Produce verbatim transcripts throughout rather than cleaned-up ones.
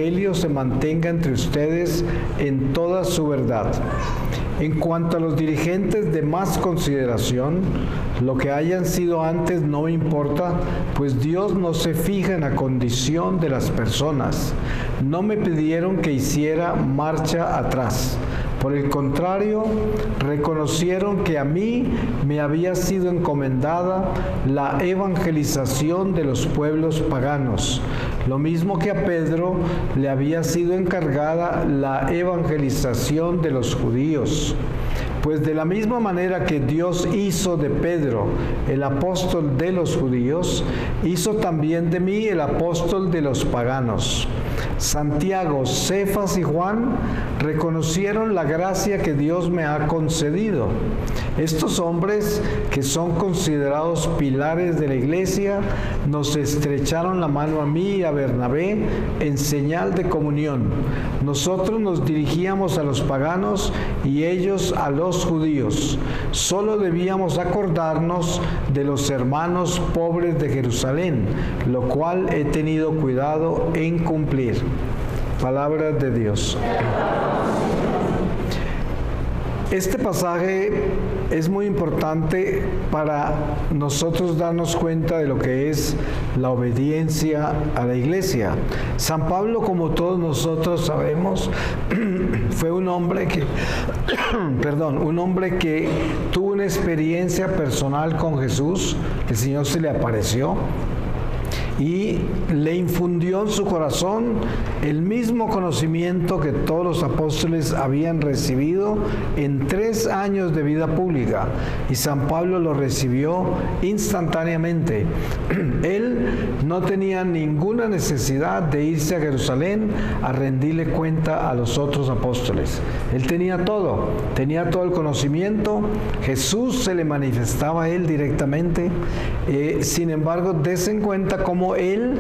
evangelio se mantenga entre ustedes en toda su verdad. En cuanto a los dirigentes de más consideración, lo que hayan sido antes no me importa, pues Dios no se fija en la condición de las personas. No me pidieron que hiciera marcha atrás. Por el contrario, reconocieron que a mí me había sido encomendada la evangelización de los pueblos paganos, lo mismo que a Pedro le había sido encargada la evangelización de los judíos. Pues de la misma manera que Dios hizo de Pedro el apóstol de los judíos, hizo también de mí el apóstol de los paganos. Santiago, Cefas y Juan reconocieron la gracia que Dios me ha concedido. Estos hombres, que son considerados pilares de la iglesia, nos estrecharon la mano a mí y a Bernabé en señal de comunión. Nosotros nos dirigíamos a los paganos y ellos a los judíos. Solo debíamos acordarnos de los hermanos pobres de Jerusalén, lo cual he tenido cuidado en cumplir. Palabra de Dios. Este pasaje es muy importante para nosotros darnos cuenta de lo que es la obediencia a la iglesia. San Pablo, como todos nosotros sabemos, fue un hombre que, perdón, un hombre que tuvo una experiencia personal con Jesús. El Señor se le apareció y le infundió en su corazón el mismo conocimiento que todos los apóstoles habían recibido en tres años de vida pública, y San Pablo lo recibió instantáneamente. Él no tenía ninguna necesidad de irse a Jerusalén a rendirle cuenta a los otros apóstoles. Él tenía todo, tenía todo el conocimiento. Jesús se le manifestaba a él directamente. Eh, sin embargo, dense en cuenta cómo él,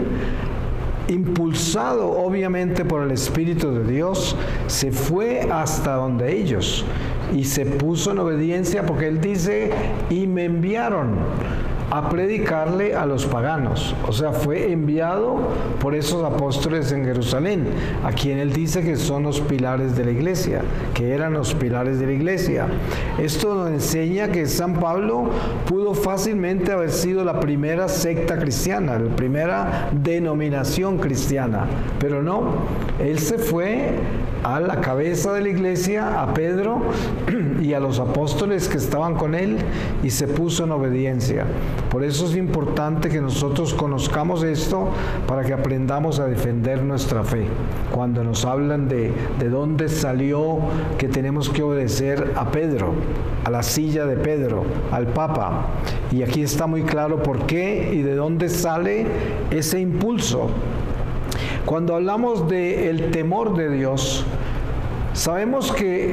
impulsado obviamente por el Espíritu de Dios, se fue hasta donde ellos y se puso en obediencia, porque él dice: y me enviaron a predicarle a los paganos. O sea, fue enviado por esos apóstoles en Jerusalén, a quien él dice que son los pilares de la iglesia, que eran los pilares de la iglesia. Esto nos enseña que San Pablo pudo fácilmente haber sido la primera secta cristiana, la primera denominación cristiana, pero no, él se fue a la cabeza de la iglesia, a Pedro y a los apóstoles que estaban con él, y se puso en obediencia. Por eso es importante que nosotros conozcamos esto, para que aprendamos a defender nuestra fe. Cuando nos hablan de, de dónde salió que tenemos que obedecer a Pedro, a la silla de Pedro, al Papa, y aquí está muy claro por qué y de dónde sale ese impulso. Cuando hablamos del temor de Dios, sabemos que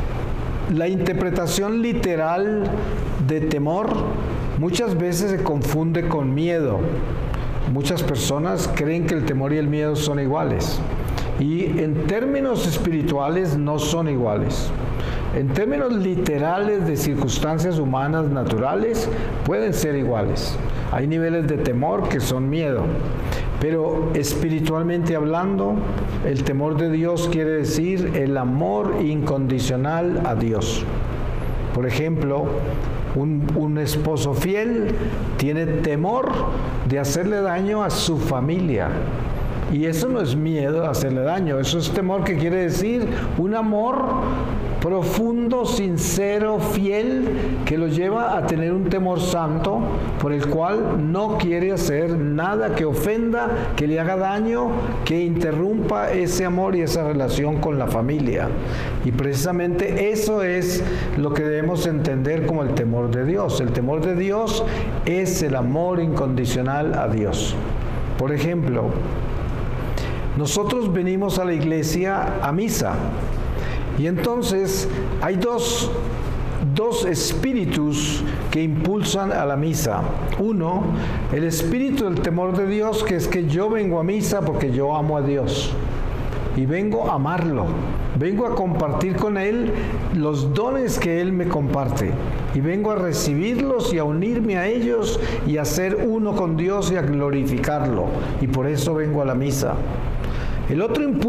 la interpretación literal de temor muchas veces se confunde con miedo. Muchas personas creen que el temor y el miedo son iguales, y en términos espirituales no son iguales. En términos literales de circunstancias humanas naturales pueden ser iguales. Hay niveles de temor que son miedo, pero espiritualmente hablando, el temor de Dios quiere decir el amor incondicional a Dios. Por ejemplo, un, un esposo fiel tiene temor de hacerle daño a su familia. Y eso no es miedo a hacerle daño, eso es temor, que quiere decir un amor profundo, sincero, fiel, que lo lleva a tener un temor santo, por el cual no quiere hacer nada que ofenda, que le haga daño, que interrumpa ese amor y esa relación con la familia. Y precisamente eso es lo que debemos entender como el temor de Dios. El temor de Dios es el amor incondicional a Dios. Por ejemplo, nosotros venimos a la iglesia a misa, y entonces hay dos, dos espíritus que impulsan a la misa. Uno, el espíritu del temor de Dios, que es que yo vengo a misa porque yo amo a Dios y vengo a amarlo, vengo a compartir con Él los dones que Él me comparte, y vengo a recibirlos y a unirme a ellos y a ser uno con Dios y a glorificarlo, y por eso vengo a la misa. El otro impulso